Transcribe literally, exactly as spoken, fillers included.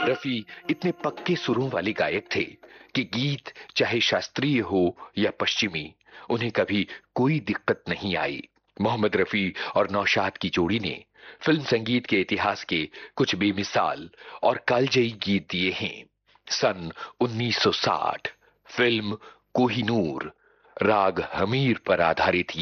रफी इतने पक्के सुरों वाले गायक थे कि गीत चाहे शास्त्रीय हो या पश्चिमी, उन्हें कभी कोई दिक्कत नहीं आई। मोहम्मद रफी और नौशाद की जोड़ी ने फिल्म संगीत के इतिहास के कुछ बेमिसाल और कालजयी गीत दिए हैं। सन उन्नीस सौ साठ फिल्म कोहिनूर राग हमीर पर आधारित